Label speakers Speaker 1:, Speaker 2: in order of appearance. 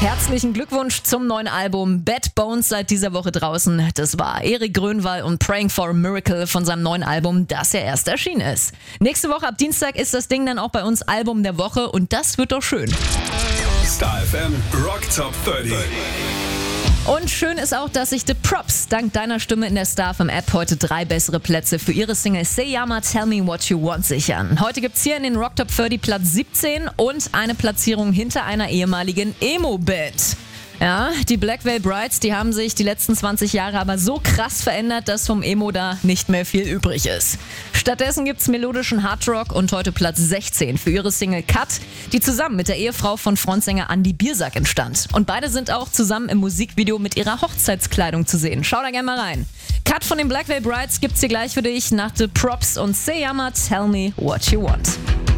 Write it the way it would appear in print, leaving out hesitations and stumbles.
Speaker 1: Herzlichen Glückwunsch zum neuen Album. Bad Bones seit dieser Woche draußen. Das war Erik Grönwall und Praying for a Miracle von seinem neuen Album, das ja erst erschienen ist. Nächste Woche ab Dienstag ist das Ding dann auch bei uns Album der Woche und das wird doch schön.
Speaker 2: Star FM Rock Top 30.
Speaker 1: Und schön ist auch, dass sich The Props dank deiner Stimme in der Star FM App heute 3 bessere Plätze für ihre Single Say Yama Tell Me What You Want sichern. Heute gibt's hier in den Rock Top 30 Platz 17 und eine Platzierung hinter einer ehemaligen Emo-Band. Ja, die Black Veil Brides, die haben sich die letzten 20 Jahre aber so krass verändert, dass vom Emo da nicht mehr viel übrig ist. Stattdessen gibt's melodischen Hardrock und heute Platz 16 für ihre Single Cut, die zusammen mit der Ehefrau von Frontsänger Andy Biersack entstand. Und beide sind auch zusammen im Musikvideo mit ihrer Hochzeitskleidung zu sehen. Schau da gerne mal rein. Cut von den Black Veil Brides gibt's hier gleich für dich nach The Props und Say Yama Tell Me What You Want.